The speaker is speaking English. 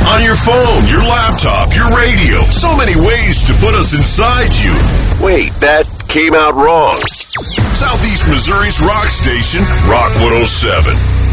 On your phone, your laptop, your radio. So many ways to put us inside you. Wait, that came out wrong. Southeast Missouri's rock station, Rock 107.